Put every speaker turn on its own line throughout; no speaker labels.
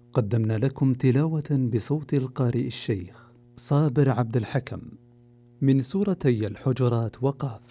قدمنا لكم تلاوة بصوت القارئ الشيخ صابر عبد الحكم من سورتي الحجرات وقاف.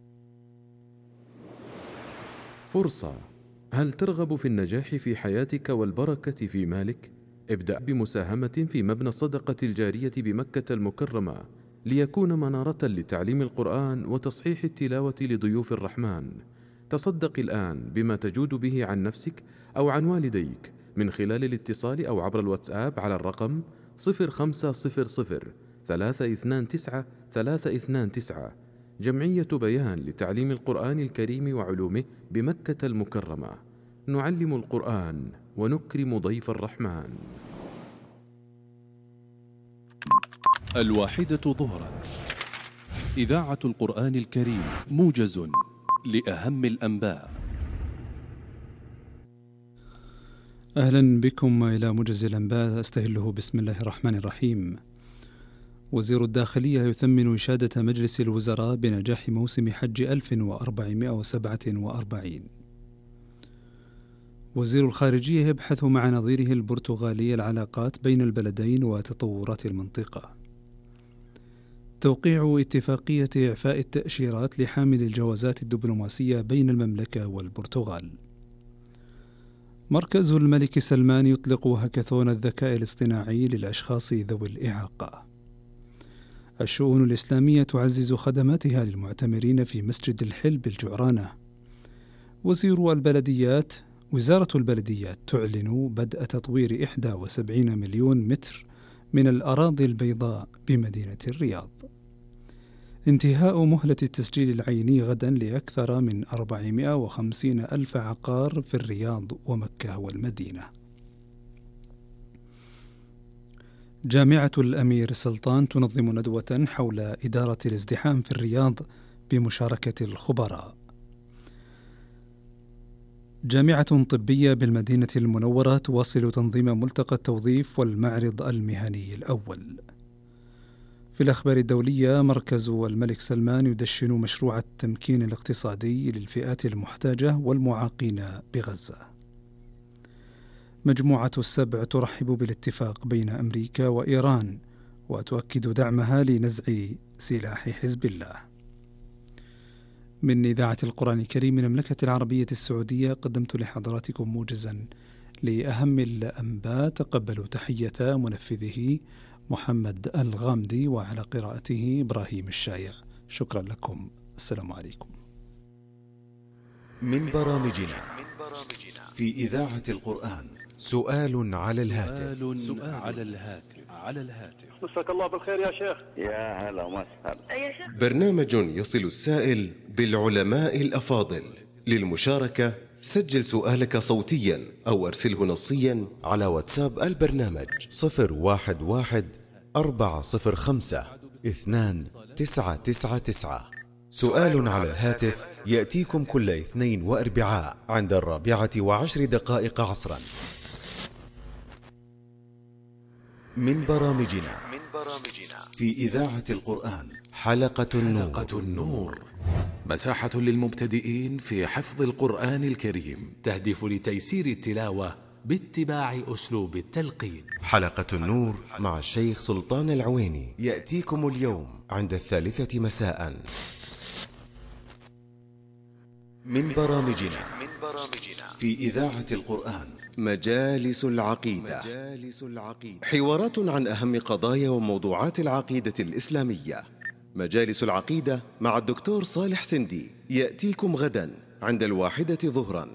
فرصة. هل ترغب في النجاح في حياتك والبركة في مالك؟ ابدأ بمساهمة في مبنى الصدقة الجارية بمكة المكرمة ليكون منارة لتعليم القرآن وتصحيح التلاوة لضيوف الرحمن. تصدق الآن بما تجود به عن نفسك أو عن والديك من خلال الاتصال أو عبر الواتساب على الرقم 0500 329 329. جمعية بيان لتعليم القرآن الكريم وعلومه بمكة المكرمة. نعلم القرآن ونكرم ضيف الرحمن.
1:00 إذاعة القرآن الكريم، موجز لأهم الأنباء.
أهلا بكم إلى موجز الأنباء، أستهله بسم الله الرحمن الرحيم. وزير الداخلية يثمن إشادة مجلس الوزراء بنجاح موسم حج 1447. وزير الخارجية يبحث مع نظيره البرتغالي العلاقات بين البلدين وتطورات المنطقة. توقيع اتفاقية إعفاء التأشيرات لحامل الجوازات الدبلوماسية بين المملكة والبرتغال. مركز الملك سلمان يطلق هاكاثون الذكاء الاصطناعي للأشخاص ذوي الإعاقة. الشؤون الإسلامية تعزز خدماتها للمعتمرين في مسجد الحل بالجعرانة. وزارة البلديات تعلن بدء تطوير 71 مليون متر من الأراضي البيضاء بمدينة الرياض. انتهاء مهلة التسجيل العيني غدا لأكثر من 450 ألف عقار في الرياض ومكة والمدينة. جامعة الأمير سلطان تنظم ندوة حول إدارة الازدحام في الرياض بمشاركة الخبراء. جامعة طبية بالمدينة المنورة تواصل تنظيم ملتقى التوظيف والمعرض المهني الأول. في الأخبار الدولية، مركز الملك سلمان يدشن مشروع التمكين الاقتصادي للفئات المحتاجة والمعاقين بغزة. مجموعة السبع ترحب بالاتفاق بين أمريكا وإيران وتؤكد دعمها لنزع سلاح حزب الله. من إذاعة القرآن الكريم من المملكة العربية السعودية قدمت لحضراتكم موجزا لأهم الأنباء. تقبلوا تحية منفذه محمد الغامدي، وعلى قراءته إبراهيم الشايع. شكرا لكم، السلام عليكم.
من برامجنا في إذاعة القرآن، سؤال على الهاتف.
مساك الله بالخير يا شيخ.
يا هلا وسهلا
يا شيخ.
برنامج يصل السائل بالعلماء الأفاضل. للمشاركة سجل سؤالك صوتيا أو أرسله نصيا على واتساب البرنامج 011-405-2999. سؤال على الهاتف يأتيكم كل اثنين وأربعاء عند 4:10 عصرا. من برامجنا في إذاعة القرآن، حلقة النور.
مساحة للمبتدئين في حفظ القرآن الكريم، تهدف لتيسير التلاوة باتباع أسلوب التلقين.
حلقة النور مع الشيخ سلطان العويني يأتيكم اليوم عند 3 مساء. من برامجنا في إذاعة القرآن، مجالس العقيدة. حوارات عن أهم قضايا وموضوعات العقيدة الإسلامية. مجالس العقيدة مع الدكتور صالح سندي يأتيكم غدا عند 1 ظهرا.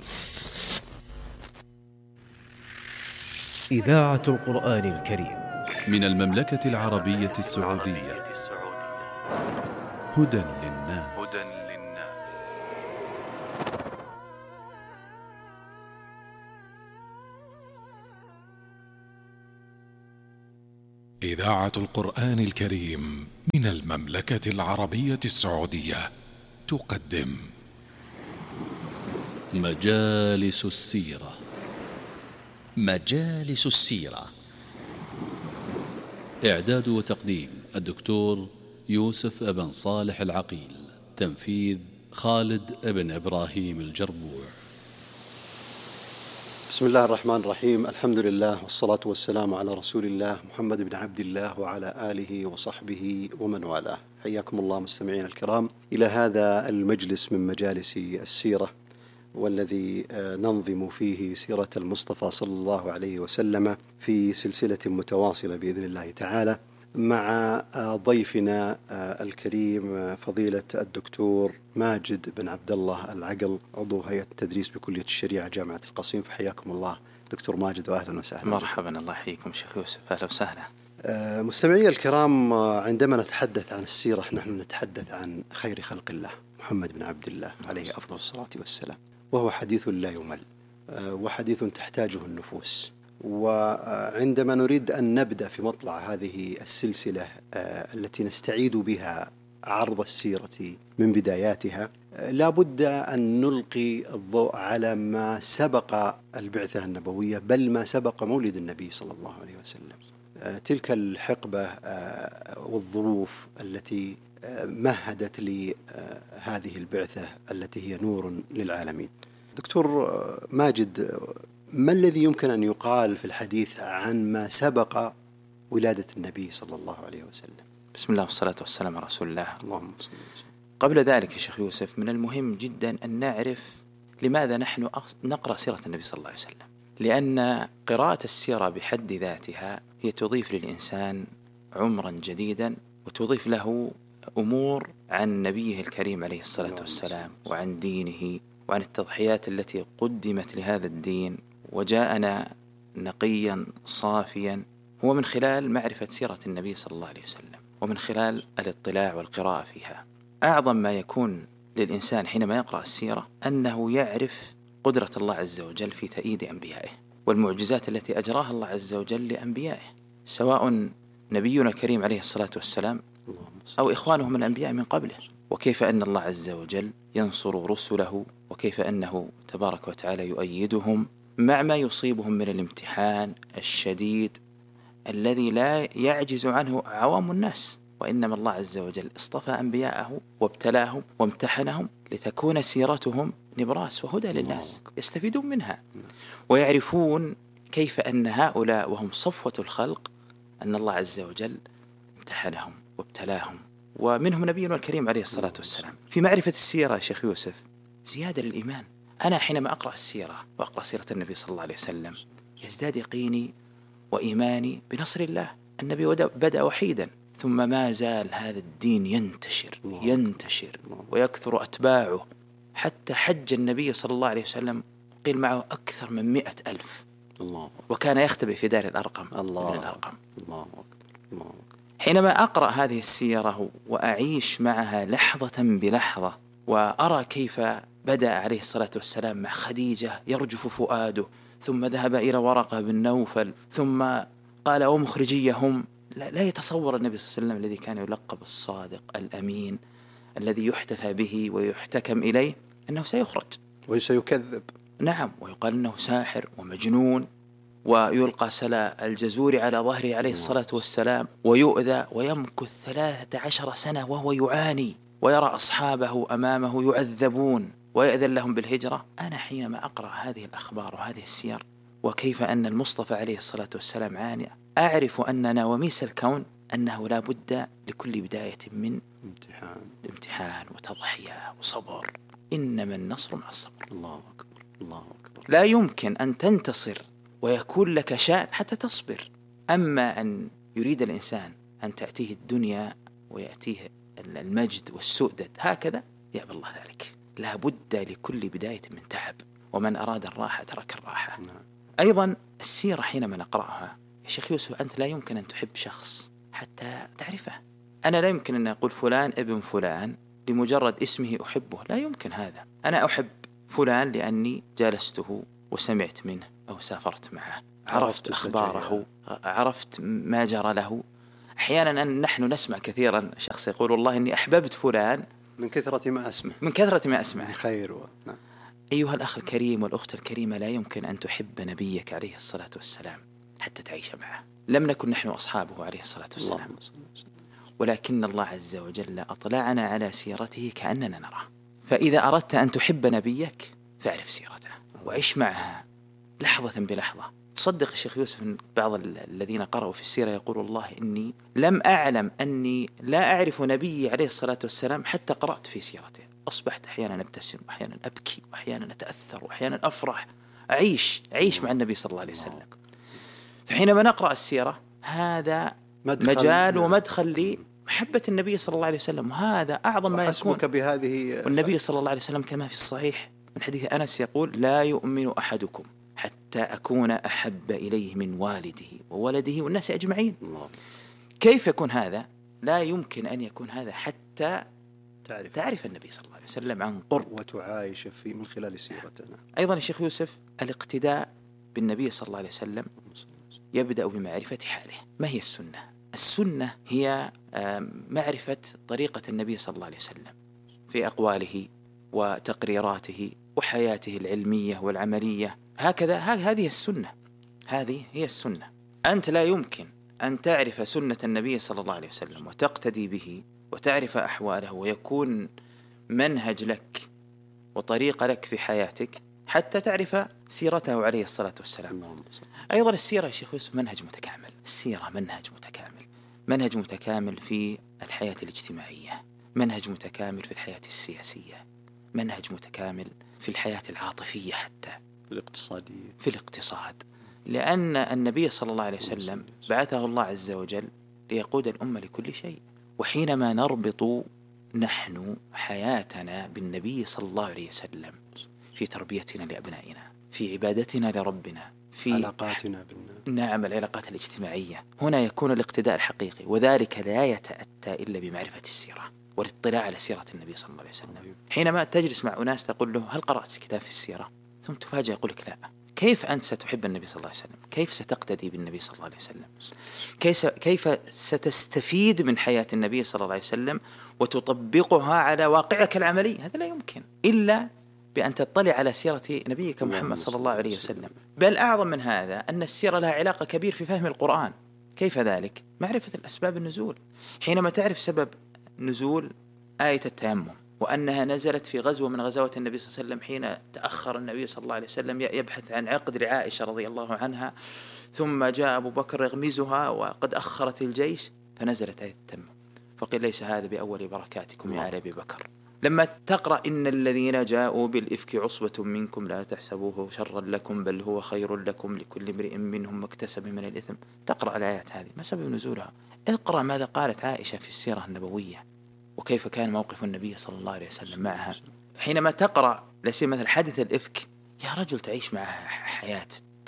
إذاعة القرآن الكريم
من المملكة العربية السعودية، هدى للناس.
إذاعة القرآن الكريم من المملكة العربية السعودية تقدم
مجالس السيرة.
مجالس السيرة،
إعداد وتقديم الدكتور يوسف ابن صالح العقيل، تنفيذ خالد ابن إبراهيم الجربوع.
بسم الله الرحمن الرحيم. الحمد لله والصلاة والسلام على رسول الله محمد بن عبد الله وعلى آله وصحبه ومن والاه. حياكم الله مستمعين الكرام إلى هذا المجلس من مجالس السيرة، والذي ننظم فيه سيرة المصطفى صلى الله عليه وسلم في سلسلة متواصلة بإذن الله تعالى، مع ضيفنا الكريم فضيلة الدكتور ماجد بن عبد الله العقل، عضو هيئة التدريس بكلية الشريعة جامعة القصيم. فحياكم الله دكتور ماجد وأهلا وسهلا.
مرحبا، الله يحييكم شيخ يوسف، أهلا وسهلا.
مستمعي الكرام، عندما نتحدث عن السيرة نحن نتحدث عن خير خلق الله محمد بن عبد الله عليه أفضل الصلاة والسلام، وهو حديث لا يمل وحديث تحتاجه النفوس. وعندما نريد أن نبدأ في مطلع هذه السلسلة التي نستعيد بها عرض السيرة من بداياتها، لا بد أن نلقي الضوء على ما سبق البعثة النبوية، بل ما سبق مولد النبي صلى الله عليه وسلم. تلك الحقبة والظروف التي مهدت لهذه البعثة التي هي نور للعالمين. دكتور ماجد، ما الذي يمكن أن يقال في الحديث عن ما سبق ولادة النبي صلى الله عليه وسلم؟
بسم الله والصلاة والسلام على رسول الله.
اللهم صل وسلم.
قبل ذلك يا شيخ يوسف، من المهم جدا أن نعرف لماذا نحن نقرأ سيرة النبي صلى الله عليه وسلم، لأن قراءة السيرة بحد ذاتها هي تضيف للإنسان عمرا جديدا، وتضيف له أمور عن نبيه الكريم عليه الصلاة والسلام، وعن دينه، وعن التضحيات التي قدمت لهذا الدين وجاءنا نقيا صافيا. هو من خلال معرفة سيرة النبي صلى الله عليه وسلم، ومن خلال الاطلاع والقراءة فيها. أعظم ما يكون للإنسان حينما يقرأ السيرة أنه يعرف قدرة الله عز وجل في تأييد أنبيائه، والمعجزات التي أجراها الله عز وجل لأنبيائه، سواء نبينا الكريم عليه الصلاة والسلام أو إخوانه من الأنبياء من قبله، وكيف أن الله عز وجل ينصر رسله، وكيف أنه تبارك وتعالى يؤيدهم مع ما يصيبهم من الامتحان الشديد الذي لا يعجز عنه عوام الناس، وإنما الله عز وجل اصطفى أنبياءه وابتلاهم وامتحنهم لتكون سيرتهم نبراس وهدى للناس يستفيدون منها، ويعرفون كيف أن هؤلاء وهم صفوة الخلق أن الله عز وجل امتحنهم وابتلاهم، ومنهم نبينا الكريم عليه الصلاة والسلام. في معرفة السيرة يا شيخ يوسف زيادة للإيمان. أنا حينما أقرأ السيرة وأقرأ سيرة النبي صلى الله عليه وسلم يزداد يقيني وإيماني بنصر الله. النبي بدأ وحيدا، ثم ما زال هذا الدين ينتشر ويكثر أتباعه، حتى حج النبي صلى الله عليه وسلم قيل معه أكثر من 100,000، وكان يختبئ في دار الأرقم.
الله أكبر.
حينما أقرأ هذه السيرة وأعيش معها لحظة بلحظة، وأرى كيف بدأ عليه الصلاة والسلام مع خديجة يرجف فؤاده، ثم ذهب إلى ورقة بن نوفل، ثم قال ومخرجيهم. لا يتصور النبي صلى الله عليه وسلم الذي كان يلقب الصادق الأمين الذي يحتفى به ويحتكم إليه أنه سيخرج
وسيكذب.
نعم، ويقال أنه ساحر ومجنون، ويلقى سلا الجزور على ظهره عليه الصلاة والسلام، ويؤذى ويمكث 13 سنة وهو يعاني، ويرى أصحابه أمامه يعذبون ويأذن لهم بالهجرة. أنا حينما أقرأ هذه الأخبار وهذه السير، وكيف أن المصطفى عليه الصلاة والسلام عانى، أعرف أن نواميس الكون أنه لا بد لكل بداية من امتحان وتضحية وصبر. إنما النصر مع الصبر.
الله أكبر، الله أكبر.
لا يمكن أن تنتصر ويكون لك شأن حتى تصبر. أما أن يريد الإنسان أن تأتيه الدنيا ويأتيه المجد والسؤدد هكذا، يأبى الله ذلك. لا بد لكل بداية من تعب، ومن أراد الراحة ترك الراحة. أيضا السيرة حينما نقرأها يا شيخ يوسف، أنت لا يمكن أن تحب شخص حتى تعرفه. أنا لا يمكن أن أقول فلان ابن فلان لمجرد اسمه أحبه، لا يمكن هذا. أنا أحب فلان لأني جالسته وسمعت منه أو سافرت معه، عرفت أخباره، عرفت ما جرى له. أحيانا نحن نسمع كثيرا شخص يقول والله إني أحببت فلان
من كثرة ما أسمع،
من
خير
نعم. أيها الأخ الكريم والأخت الكريمة، لا يمكن أن تحب نبيك عليه الصلاة والسلام حتى تعيش معه. لم نكن نحن أصحابه عليه الصلاة والسلام، ولكن الله عز وجل أطلعنا على سيرته كأننا نراه. فإذا أردت أن تحب نبيك فاعرف سيرته وعيش معها لحظة بلحظة. تصدق الشيخ يوسف أن بعض الذين قرأوا في السيرة يقول والله إني لم أعلم أني لا أعرف نبي عليه الصلاة والسلام حتى قرأت في سيرته. أصبحت أحيانا أبتسم وأحيانا أبكي وأحيانا أتأثر وأحيانا أفرح، أعيش مع النبي صلى الله عليه وسلم. فحينما نقرأ السيرة هذا مجال ومدخل لمحبة النبي صلى الله عليه وسلم، وهذا أعظم ما يكون.
بهذه
والنبي صلى الله عليه وسلم كما في الصحيح من حديث أنس يقول لا يؤمن أحدكم حتى أكون أحب إليه من والده وولده والناس أجمعين. كيف يكون هذا؟ لا يمكن أن يكون هذا حتى تعرف النبي صلى الله عليه وسلم عن قرب
وتعايش فيه من خلال سيرتنا.
أيضا الشيخ يوسف الاقتداء بالنبي صلى الله عليه وسلم يبدأ بمعرفة حاله. ما هي السنة؟ السنة هي معرفة طريقة النبي صلى الله عليه وسلم في أقواله وتقريراته وحياته العلمية والعملية. هكذا هذه السنة، هذه هي السنة. أنت لا يمكن أن تعرف سنة النبي صلى الله عليه وسلم وتقتدي به وتعرف أحواله ويكون منهج لك وطريقة لك في حياتك حتى تعرف سيرته عليه الصلاة والسلام. أيضا السيرة يا شيخ يوسف منهج متكامل. السيرة منهج متكامل في الحياة الاجتماعية، منهج متكامل في الحياة السياسية، منهج متكامل في الحياة العاطفية، حتى في الاقتصاد. لأن النبي صلى الله عليه وسلم بعثه الله عز وجل ليقود الأمة لكل شيء. وحينما نربط نحن حياتنا بالنبي صلى الله عليه وسلم في تربيتنا لأبنائنا، في عبادتنا لربنا، في
علاقاتنا
نعم العلاقات الاجتماعية، هنا يكون الاقتداء الحقيقي. وذلك لا يتأتى إلا بمعرفة السيرة والاطلاع على سيرة النبي صلى الله عليه وسلم. حينما تجلس مع أناس تقول له هل قرأت كتاب في السيرة؟ ثم تفاجأ يقول لك لا. كيف أنت ستحب النبي صلى الله عليه وسلم؟ كيف ستقتدي بالنبي صلى الله عليه وسلم؟ كيف ستستفيد من حياة النبي صلى الله عليه وسلم وتطبقها على واقعك العملي؟ هذا لا يمكن إلا بأن تطلع على سيرة نبيك محمد صلى الله عليه وسلم. بل أعظم من هذا أن السيرة لها علاقة كبير في فهم القرآن. كيف ذلك؟ معرفة الأسباب النزول. حينما تعرف سبب نزول آية التيمم وأنها نزلت في غزوة من غزوات النبي صلى الله عليه وسلم حين تأخر النبي صلى الله عليه وسلم يبحث عن عقد لعائشة رضي الله عنها، ثم جاء أبو بكر يغمزها وقد أخرت الجيش فنزلت آية التيمم فقيل ليس هذا بأول بركاتكم يا آل أبي بكر. لما تقرأ إن الذين جاءوا بالإفك عصبة منكم لا تحسبوه شرا لكم بل هو خير لكم لكل امرئ منهم ما اكتسب من الإثم، تقرأ الآيات هذه ما سبب نزولها؟ اقرأ ماذا قالت عائشة في السيرة النبوية وكيف كان موقف النبي صلى الله عليه وسلم معها. حينما تقرأ لسيما مثل حادث الإفك، يا رجل تعيش معها حياة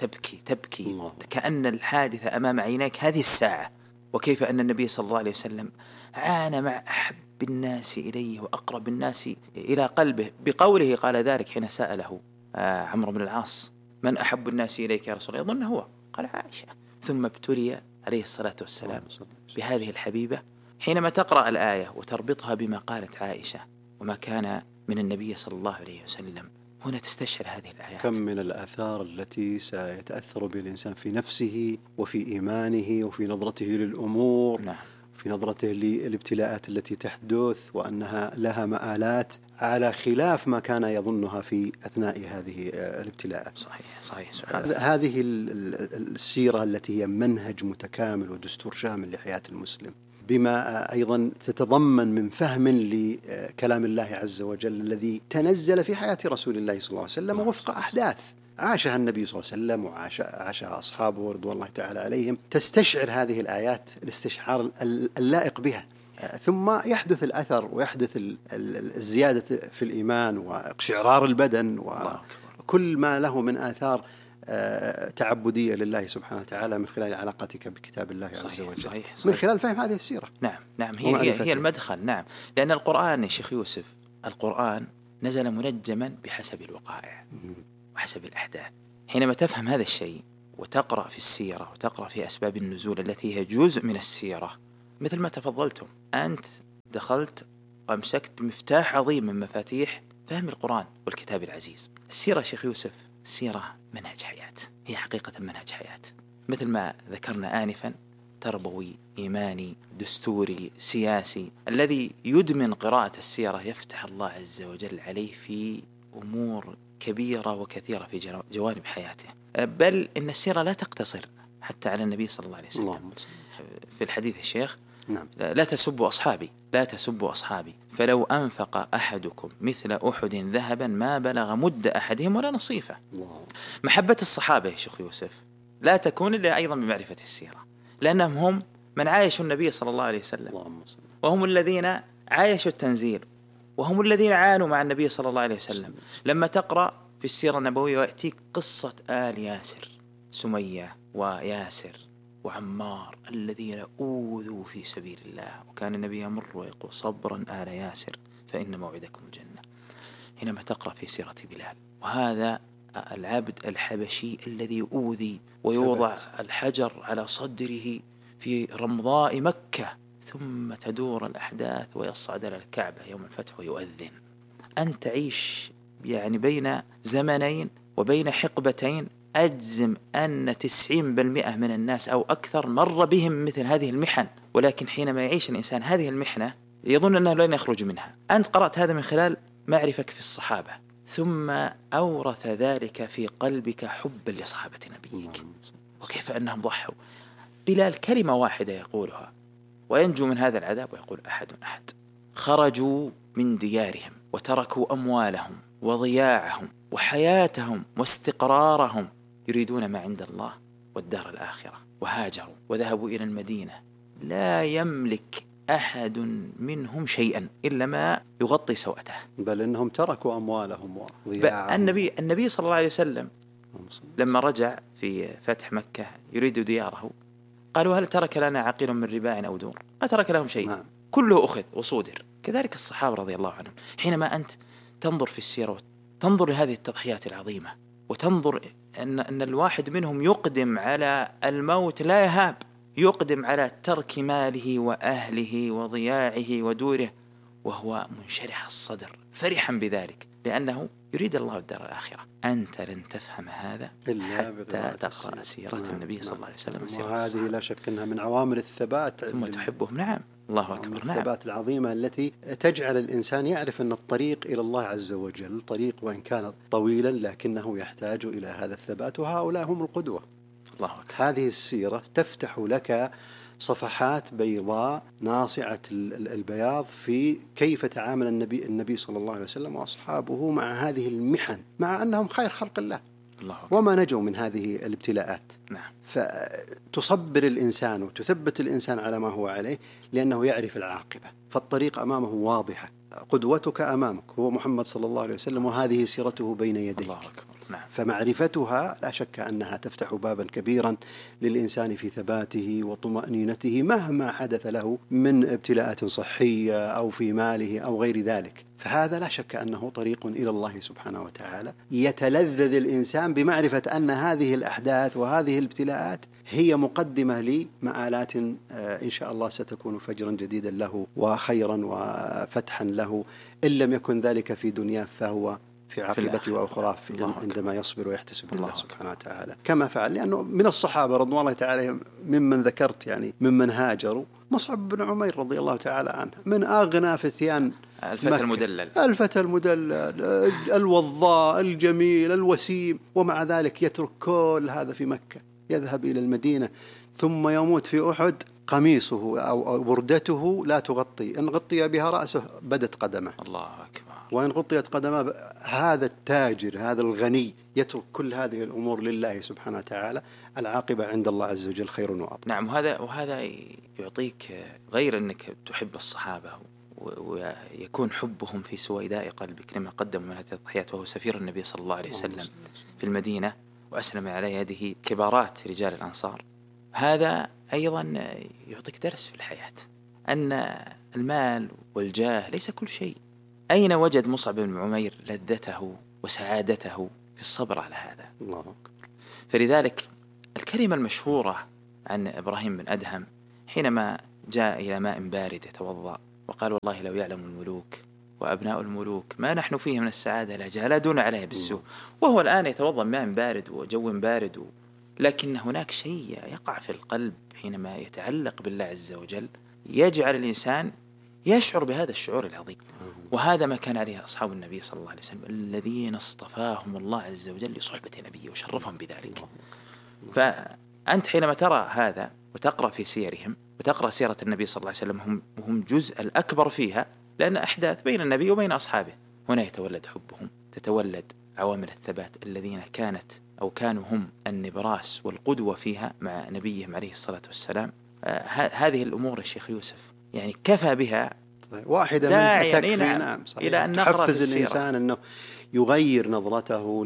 تبكي كأن الحادثة أمام عينيك هذه الساعة. وكيف أن النبي صلى الله عليه وسلم عانى مع أحب الناس إليه وأقرب الناس إلى قلبه بقوله قال ذلك حين سأله عمرو بن العاص من أحب الناس إليك يا رسول الله؟ يظن هو قال عائشة. ثم ابتلي عليه الصلاة والسلام بهذه الحبيبة. حينما تقرأ الآية وتربطها بما قالت عائشة وما كان من النبي صلى الله عليه وسلم، هنا تستشعر هذه الآيات.
كم من الآثار التي سيتأثر بالإنسان في نفسه وفي إيمانه وفي نظرته للأمور.
نعم.
في نظرته للابتلاءات التي تحدث وأنها لها مآلات على خلاف ما كان يظنها في أثناء هذه الابتلاءات.
صحيح.
هذه السيرة التي هي منهج متكامل ودستور شامل لحياة المسلم، بما أيضا تتضمن من فهم لكلام الله عز وجل الذي تنزل في حياة رسول الله صلى الله عليه وسلم وفق أحداث عاشها النبي صلى الله عليه وسلم وعاشها أصحابه رضوان الله تعالى عليهم. تستشعر هذه الآيات الاستشعار اللائق بها، ثم يحدث الأثر ويحدث الزيادة في الإيمان واقشعرار البدن وكل ما له من آثار تعبدية لله سبحانه وتعالى من خلال علاقتك بكتاب الله عز وجل. صحيح. من خلال فهم هذه السيرة.
نعم هي المدخل. نعم، لأن القرآن يا شيخ يوسف القرآن نزل منجما بحسب الوقائع وحسب الأحداث. حينما تفهم هذا الشيء وتقرأ في السيرة وتقرأ في أسباب النزول التي هي جزء من السيرة، مثل ما تفضلتم أنت دخلت وأمسكت مفتاح عظيم من مفاتيح فهم القرآن والكتاب العزيز. السيرة شيخ يوسف السيرة منهج حياة، هي حقيقة منهج حياة، مثل ما ذكرنا آنفا، تربوي إيماني دستوري سياسي. الذي يدمن قراءة السيرة يفتح الله عز وجل عليه في أمور كبيرة وكثيرة في جوانب حياته. بل إن السيرة لا تقتصر حتى على النبي صلى الله عليه وسلم. في الحديث الشيخ
نعم.
لا تسبوا أصحابي، لا تسبوا أصحابي، فلو أنفق أحدكم مثل أحد ذهبا ما بلغ مد أحدهم ولا نصيفه. محبة الصحابة يا شيخ يوسف لا تكون إلا أيضا بمعرفة السيرة، لأنهم هم من عايشوا النبي صلى الله عليه وسلم، وهم الذين عايشوا التنزيل، وهم الذين عانوا مع النبي صلى الله عليه وسلم. لما تقرأ في السيرة النبوية ويأتيك قصة آل ياسر، سمية وياسر وعمار الذين أوذوا في سبيل الله، وكان النبي يمر ويقول صبرا آل ياسر فإن موعدكم الجنة. حينما تقرأ في سيرة بلال، وهذا العبد الحبشي الذي أوذي ويوضع الحجر على صدره في رمضاء مكة، ثم تدور الأحداث ويصعد إلى الكعبة يوم الفتح ويؤذن. أن تعيش يعني بين زمنين وبين حقبتين، أجزم أن 90% من الناس أو أكثر مر بهم مثل هذه المحن، ولكن حينما يعيش الإنسان هذه المحنة يظن أنه لن يخرج منها. أنت قرأت هذا من خلال معرفك في الصحابة، ثم أورث ذلك في قلبك حبا لصحابة نبيك وكيف أنهم ضحوا. بلال كلمة واحدة يقولها وينجو من هذا العذاب، ويقول أحد أحد. خرجوا من ديارهم وتركوا أموالهم وضياعهم وحياتهم واستقرارهم يريدون ما عند الله والدار الآخرة، وهاجروا وذهبوا إلى المدينة لا يملك أحد منهم شيئا إلا ما يغطي سوءته،
بل إنهم تركوا أموالهم وضياعهم.
النبي صلى الله عليه وسلم لما رجع في فتح مكة يريد دياره، قالوا هل ترك لنا عقيل من رباع أو دور؟ ما ترك لهم شيء.
نعم.
كله أخذ وصودر. كذلك الصحابة رضي الله عنهم. حينما أنت تنظر في السيرة وتنظر لهذه التضحيات العظيمة، وتنظر أن الواحد منهم يقدم على الموت لا يهاب، يقدم على ترك ماله وأهله وضياعه ودوره وهو منشرح الصدر فرحا بذلك، لأنه يريد الله الدار الآخرة. أنت لن تفهم هذا حتى تقرأ سيرة النبي صلى الله عليه وسلم.
وهذه لا شك أنها من عوامل الثبات
ثم تحبهم. نعم، الله أكبر. نعم.
الثبات العظيمة التي تجعل الإنسان يعرف أن الطريق إلى الله عز وجل طريق وإن كان طويلا لكنه يحتاج إلى هذا الثبات، وهؤلاء هم القدوة.
الله أكبر.
هذه السيرة تفتح لك صفحات بيضاء ناصعة البياض في كيف تعامل النبي صلى الله عليه وسلم وأصحابه مع هذه المحن، مع أنهم خير خلق الله وما نجوا من هذه الابتلاءات.
نعم.
فتصبر الإنسان وتثبت الإنسان على ما هو عليه لأنه يعرف العاقبة، فالطريق أمامه واضحة، قدوتك أمامك هو محمد صلى الله عليه وسلم، وهذه سيرته بين يديك.
الله أكبر. نعم.
فمعرفتها لا شك أنها تفتح بابا كبيرا للإنسان في ثباته وطمأنينته مهما حدث له من ابتلاءات صحية أو في ماله أو غير ذلك. فهذا لا شك أنه طريق إلى الله سبحانه وتعالى. يتلذذ الإنسان بمعرفة أن هذه الأحداث وهذه الابتلاءات هي مقدمة لمآلات إن شاء الله ستكون فجرا جديدا له وخيرا وفتحا له، إن لم يكن ذلك في دنياه فهو في عاقبته وأخرى عندما يصبر ويحتسب الله سبحانه وتعالى كما فعل. لأنه من الصحابة رضوان الله تعالى ممن ذكرت يعني ممن هاجروا مصعب بن عمير رضي الله تعالى عنه، من أغنى فتيان الفتى المدلل الوضاء الجميل الوسيم، ومع ذلك يترك كل هذا في مكة يذهب إلى المدينة، ثم يموت في أحد قميصه أو بردته لا تغطي، إن غطي بها رأسه بدت قدمه.
الله أكبر.
وإن غطيت قدمه. هذا التاجر هذا الغني يترك كل هذه الأمور لله سبحانه وتعالى، العاقبة عند الله عز وجل خير وأبقى.
نعم. وهذا يعطيك غير أنك تحب الصحابة ويكون حبهم في سويداء قلبك لما قدموا من هذه التضحيات، وهو سفير النبي صلى الله عليه وسلم في المدينة وأسلم على يده كبارات رجال الأنصار. هذا أيضا يعطيك درس في الحياة أن المال والجاه ليس كل شيء. أين وجد مصعب بن عمير لذته وسعادته في الصبر على هذا؟
الله أكبر.
فلذلك الكلمة المشهورة عن إبراهيم بن أدهم حينما جاء إلى ماء بارد يتوضأ وقال والله لو يعلم الملوك وأبناء الملوك ما نحن فيه من السعادة لجالدون عليه بالسوء. وهو الآن يتوضأ ماء بارد وجو بارد، لكن هناك شيء يقع في القلب حينما يتعلق بالله عز وجل يجعل الإنسان يشعر بهذا الشعور العظيم. وهذا ما كان عليه أصحاب النبي صلى الله عليه وسلم الذين اصطفاهم الله عز وجل لصحبة نبيه وشرفهم بذلك. فأنت حينما ترى هذا وتقرأ في سيرهم وتقرأ سيرة النبي صلى الله عليه وسلم هم جزء الأكبر فيها، لأن أحداث بين النبي وبين أصحابه، هنا يتولد حبهم، تتولد عوامل الثبات الذين كانوا هم النبراس والقدوة فيها مع نبيهم عليه الصلاة والسلام. هذه الأمور الشيخ يوسف يعني كفى بها
واحدة من تكفي. نعم صحيح. إلى أن تحفز الإنسان أنه يغير نظرته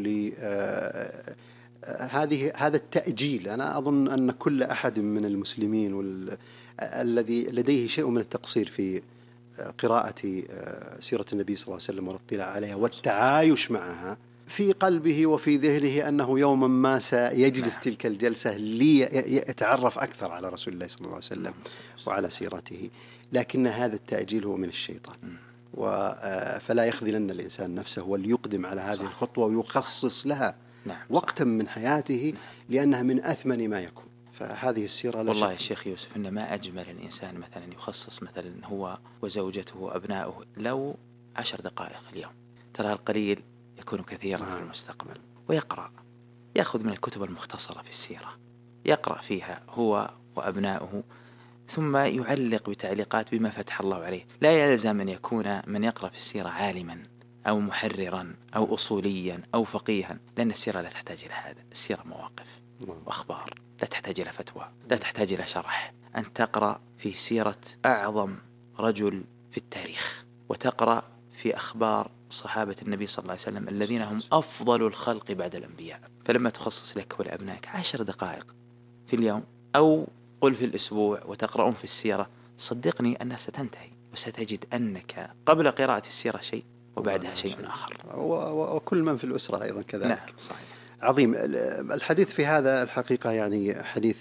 هذا التأجيل. أنا أظن أن كل أحد من المسلمين الذي لديه شيء من التقصير في قراءة سيرة النبي صلى الله عليه وسلم والاطلاع عليها والتعايش معها في قلبه وفي ذهنه أنه يوما ما سيجلس تلك الجلسة ليتعرف أكثر على رسول الله صلى الله عليه وسلم وعلى سيرته، لكن هذا التأجيل هو من الشيطان. فلا يخذلن الإنسان نفسه وليقدم على هذه الخطوة ويخصص لها وقتا من حياته لأنها من أثمن ما يكون. فهذه السيرة
والله يا شيخ يوسف إن ما أجمل الإنسان مثلا يخصص مثلا هو وزوجته وأبنائه لو 10 دقائق اليوم، ترى القليل يكون كثيرا في المستقبل، ويقرأ، يأخذ من الكتب المختصرة في السيرة يقرأ فيها هو وأبنائه، ثم يعلق بتعليقات بما فتح الله عليه. لا يلزم أن يكون من يقرأ في السيرة عالما أو محررا أو أصوليا أو فقيها، لأن السيرة لا تحتاج إلى هذا. السيرة مواقف وأخبار، لا تحتاج إلى فتوى، لا تحتاج إلى شرح. أن تقرأ في سيرة أعظم رجل في التاريخ، وتقرأ في أخبار صحابة النبي صلى الله عليه وسلم الذين هم أفضل الخلق بعد الأنبياء. فلما تخصص لك ولأبنائك 10 دقائق في اليوم أو قل في الأسبوع وتقرؤون في السيرة، صدقني أنها ستنتهي وستجد أنك قبل قراءة السيرة شيء وبعدها شيء آخر،
وكل من في الأسرة أيضا كذلك.
نعم صحيح.
عظيم. الحديث في هذا الحقيقة يعني حديث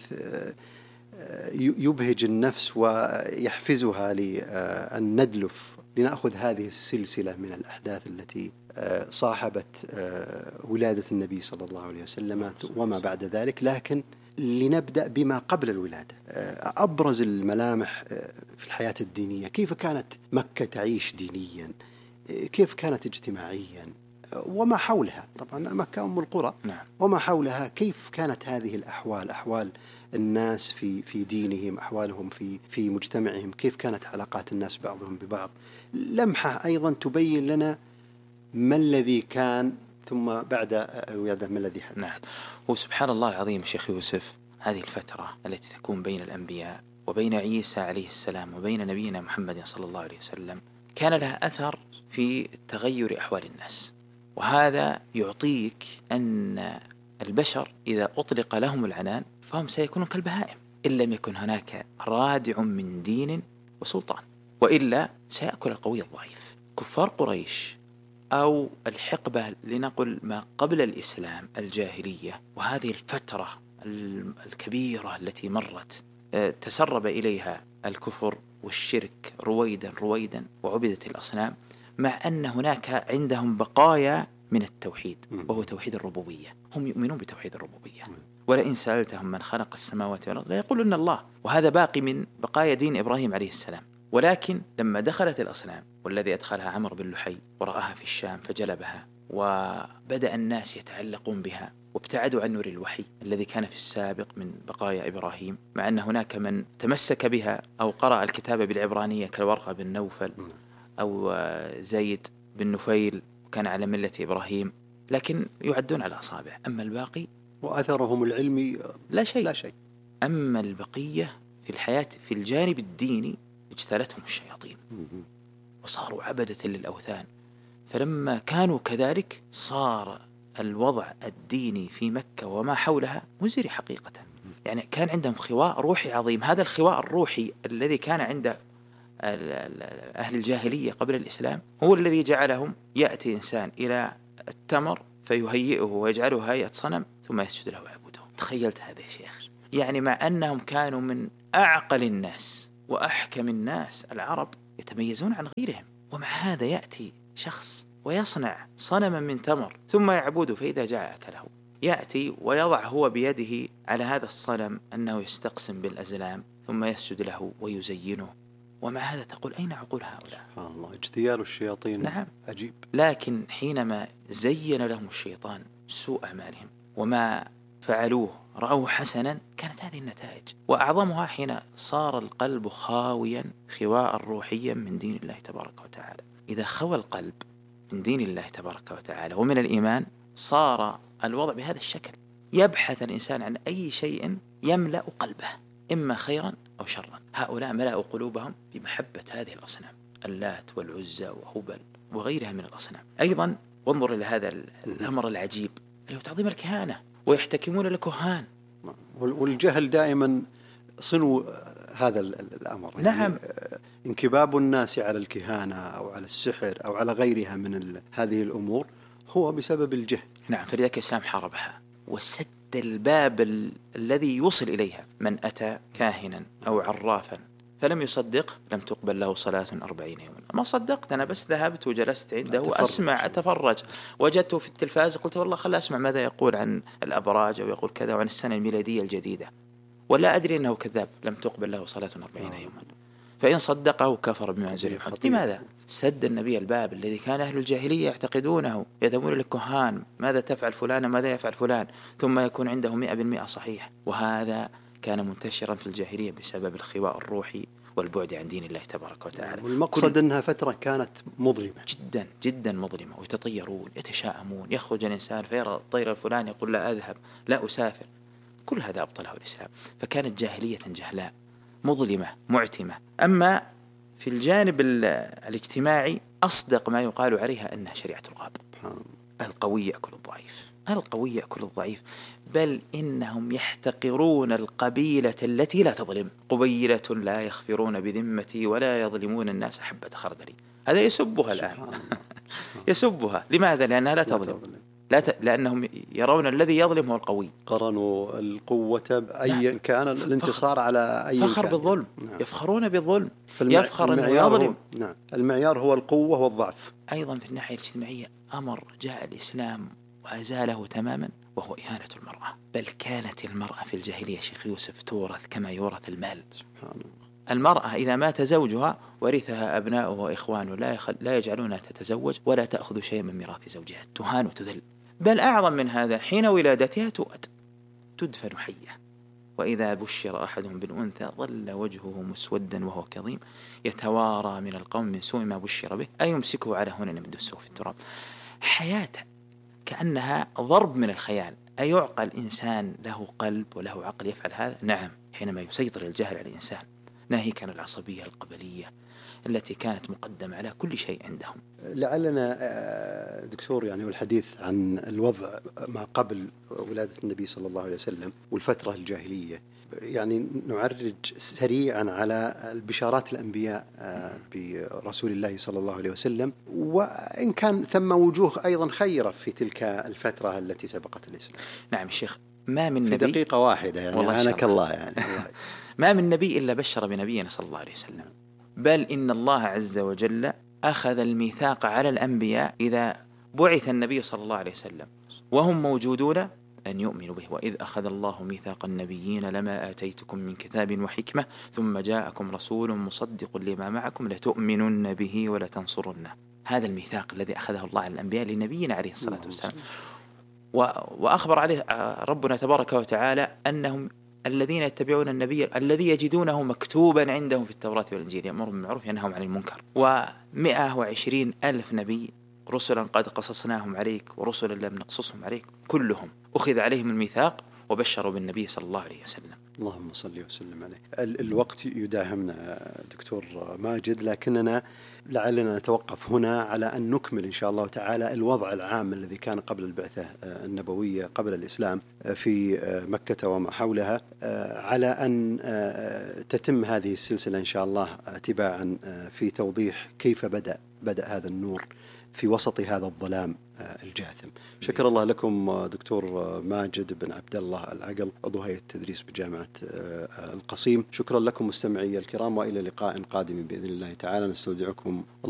يبهج النفس ويحفزها لأن ندلف لنأخذ هذه السلسلة من الأحداث التي صاحبت ولادة النبي صلى الله عليه وسلم وما بعد ذلك، لكن لنبدأ بما قبل الولادة. أبرز الملامح في الحياة الدينية، كيف كانت مكة تعيش دينيا، كيف كانت اجتماعيا، وما حولها. طبعا مكة أم القرى، وما حولها كيف كانت هذه الأحوال، أحوال الناس في دينهم، أحوالهم في مجتمعهم، كيف كانت علاقات الناس بعضهم ببعض. لمحة أيضا تبين لنا ما الذي كان ثم بعد الولادة ما الذي حدث.
نعم. وسبحان الله العظيم شيخ يوسف، هذه الفترة التي تكون بين الأنبياء وبين عيسى عليه السلام وبين نبينا محمد صلى الله عليه وسلم كان لها أثر في تغير أحوال الناس. وهذا يعطيك أن البشر إذا أطلق لهم العنان فهم سيكونون كالبهائم إن لم يكن هناك رادع من دين وسلطان، وإلا سيأكل القوي الضعيف. كفار قريش أو الحقبة لنقل ما قبل الإسلام الجاهلية، وهذه الفترة الكبيرة التي مرت تسرب إليها الكفر والشرك رويدا وعبدت الأصنام، مع أن هناك عندهم بقايا من التوحيد وهو توحيد الربوبية. هم يؤمنون بتوحيد الربوبية، ولئن سألتهم من خلق السماوات والأرض ليقولن الله، وهذا باقي من بقايا دين إبراهيم عليه السلام. ولكن لما دخلت الأصنام، والذي أدخلها عمرو بن لحي ورآها في الشام فجلبها، وبدأ الناس يتعلقون بها وابتعدوا عن نور الوحي الذي كان في السابق من بقايا إبراهيم، مع أن هناك من تمسك بها أو قرأ الكتاب بالعبرانية كالورقة بن نوفل أو زيد بن نفيل كان على ملة إبراهيم، لكن يعدون على أصابع. أما الباقي
وأثرهم العلمي لا شيء.
أما البقية في الحياة في الجانب الديني اجتالتهم الشياطين وصاروا عبدة للأوثان. فلما كانوا كذلك صار الوضع الديني في مكة وما حولها مزري حقيقة. يعني كان عندهم خواء روحي عظيم. هذا الخواء الروحي الذي كان عند أهل الجاهلية قبل الإسلام هو الذي جعلهم يأتي إنسان إلى التمر فيهيئه ويجعله هيئة صنم ثم يسجد له ويعبده. تخيلت هذا يا شيخ؟ يعني مع أنهم كانوا من أعقل الناس وأحكم الناس العرب يتميزون عن غيرهم، ومع هذا يأتي شخص ويصنع صنما من تمر ثم يعبده، فإذا جاء أكله. يأتي ويضع هو بيده على هذا الصنم أنه يستقسم بالأزلام ثم يسجد له ويزينه ومع هذا تقول أين عقول هؤلاء؟
سبحان الله، اجتيال الشياطين.
نعم
عجيب.
لكن حينما زين لهم الشيطان سوء أعمالهم وما فعلوه رأوه حسنا، كانت هذه النتائج. وأعظمها حين صار القلب خاويا خواء روحيا من دين الله تبارك وتعالى. إذا خوى القلب من دين الله تبارك وتعالى ومن الإيمان، صار الوضع بهذا الشكل. يبحث الإنسان عن أي شيء يملأ قلبه، إما خيرا أو شرا. هؤلاء ملأوا قلوبهم بمحبة هذه الأصنام، اللات والعزى وهبل وغيرها من الأصنام. أيضا وانظر إلى هذا الأمر العجيب اللي هو تعظيم الكهانة، ويحتكمون لكهان.
والجهل دائما صنو هذا الأمر.
نعم.
يعني انكباب الناس على الكهانة أو على السحر أو على غيرها من هذه الأمور هو بسبب الجهل.
نعم، فلذلك الإسلام حاربها وسد الباب الذي يوصل إليها. من أتى كاهنا أو عرافا فلم يصدق لم تقبل له صلاة 40 يوما. ما صدقت، أنا بس ذهبت وجلست عنده وأسمع أتفرج، وجدته في التلفاز قلت والله خل أسمع ماذا يقول عن الأبراج أو يقول كذا وعن السنة الميلادية الجديدة، ولا أدري أنه كذاب. لم تقبل له صلاة 40 يوما، فإن صدقه كفر بما أنزل محمد. لماذا؟ سد النبي الباب الذي كان أهل الجاهلية يعتقدونه، يذهبون للكهان ماذا تفعل فلان ماذا يفعل فلان، ثم يكون عنده 100% صحيح. وهذا كان منتشرا في الجاهلية بسبب الخواء الروحي والبعد عن دين الله تبارك وتعالى.
والمقصد أنها فترة كانت مظلمة
جدا جدا مظلمة، ويتطيرون يتشاءمون، يخرج الإنسان فيرى الطير الفلاني يقول لا أذهب لا أسافر. كل هذا أبطله الإسلام. فكانت جاهلية جهلاء مظلمة معتمة. أما في الجانب الاجتماعي أصدق ما يقال عليها أنها شريعة الغاب. القوي يأكل الضعيف، القوي يأكل الضعيف، بل إنهم يحتقرون القبيلة التي لا تظلم. قبيلة لا يخفرون بذمتي ولا يظلمون الناس حبة خردل. هذا يسبها الآن يسبها. لماذا؟ لأنها لا تظلم. لأنهم يرون الذي يظلم هو القوي.
قرنوا القوة بأي كان الانتصار على أي
فخر
كان.
بالظلم.
نعم.
يفخرون بالظلم. يفخر أنه يظلم.
نعم. المعيار هو القوة والضعف.
أيضا في الناحية الاجتماعية أمر جاء الإسلام وأزاله تماما، وهو إهانة المرأة. بل كانت المرأة في الجاهلية شيخ يوسف تورث كما يورث المال. سبحان الله. المرأة إذا مات زوجها ورثها أبناؤه وإخوانه، لا يجعلونها تتزوج ولا تأخذ شيء من ميراث زوجها، تهان وتذل. بل أعظم من هذا، حين ولادتها تؤد، تدفن حية. وإذا بشر أحدهم بالأنثى ظل وجهه مسودا وهو كظيم يتوارى من القوم من سوء ما بشر به أيمسكه على هون يمدسه في التراب. حياة كأنها ضرب من الخيال. أيعقل الإنسان له قلب وله عقل يفعل هذا؟ نعم، حينما يسيطر الجهل على الإنسان، ناهيك عن العصبية القبلية التي كانت مقدمة على كل شيء عندهم.
لعلنا دكتور يعني والحديث عن الوضع ما قبل ولادة النبي صلى الله عليه وسلم والفترة الجاهلية، يعني نعرج سريعا على البشارات الأنبياء برسول الله صلى الله عليه وسلم، وإن كان ثم وجوه أيضا خيرة في تلك الفترة التي سبقت الإسلام.
نعم الشيخ، ما من نبي
في دقيقة واحدة يعني عنك الله يعني
ما من نبي إلا بشر بنبينا صلى الله عليه وسلم. بل إن الله عز وجل أخذ الميثاق على الأنبياء إذا بعث النبي صلى الله عليه وسلم وهم موجودون أن يؤمنوا به. وإذ أخذ الله ميثاق النبيين لما آتيتكم من كتاب وحكمة ثم جاءكم رسول مصدق لما معكم لتؤمنن به ولتنصرنه. هذا الميثاق الذي أخذه الله على الأنبياء لنبينا عليه الصلاة والسلام. وأخبر عليه ربنا تبارك وتعالى أنهم الذين يتبعون النبي الذي يجدونه مكتوبا عندهم في التوراة والإنجيل يأمرهم بالمعروف ينهاهم عن المنكر. 120,000 نبي رسلا قد قصصناهم عليك ورسلا لم نقصصهم عليك، كلهم أخذ عليهم الميثاق وبشروا بالنبي صلى الله عليه وسلم.
اللهم صل وسلم عليه. الوقت يداهمنا دكتور ماجد، لكننا لعلنا نتوقف هنا على أن نكمل إن شاء الله تعالى الوضع العام الذي كان قبل البعثة النبوية قبل الإسلام في مكة وما حولها، على أن تتم هذه السلسلة إن شاء الله تباعا في توضيح كيف بدأ هذا النور في وسط هذا الظلام الجاثم. شكر الله لكم دكتور ماجد بن عبد الله العقل، عضو هيئة التدريس بجامعة القصيم. شكرا لكم مستمعي الكرام، وإلى لقاء قادم بإذن الله تعالى. نستودعكم